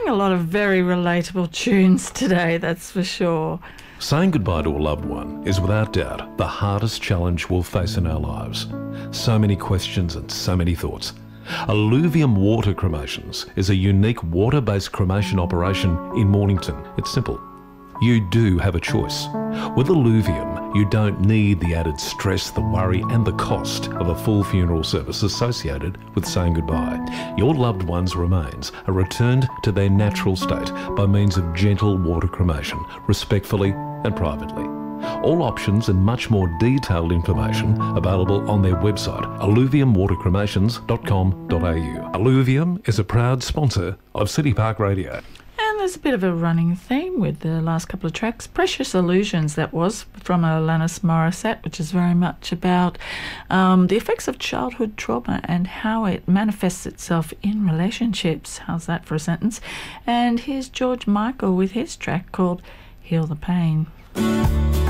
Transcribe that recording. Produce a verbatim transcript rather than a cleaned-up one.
playing a lot of very relatable tunes today, that's for sure. Saying goodbye to a loved one is without doubt the hardest challenge we'll face in our lives. So many questions and so many thoughts. Alluvium Water Cremations is a unique water-based cremation operation in Mornington. It's simple. You do have a choice. With Alluvium, you don't need the added stress, the worry and the cost of a full funeral service associated with saying goodbye. Your loved one's remains are returned to their natural state by means of gentle water cremation, respectfully and privately. All options and much more detailed information available on their website, alluvium water cremations dot com dot a u. Alluvium is a proud sponsor of City Park Radio. And there's a bit of a running theme with the last couple of tracks. Precious Illusions, that was, from Alanis Morissette, which is very much about um, the effects of childhood trauma and how it manifests itself in relationships. How's that for a sentence? And here's George Michael with his track called Heal the Pain.